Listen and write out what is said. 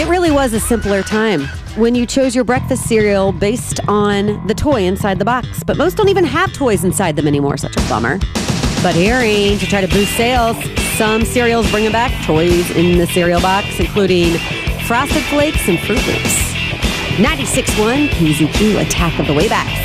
It really was a simpler time when you chose your breakfast cereal based on the toy inside the box. But most don't even have toys inside them anymore. Such a bummer. But hearing to try to boost sales, some cereals bringing back toys in the cereal box, including Frosted Flakes and Fruit Loops. 96.1 PZQ, Attack of the Waybacks.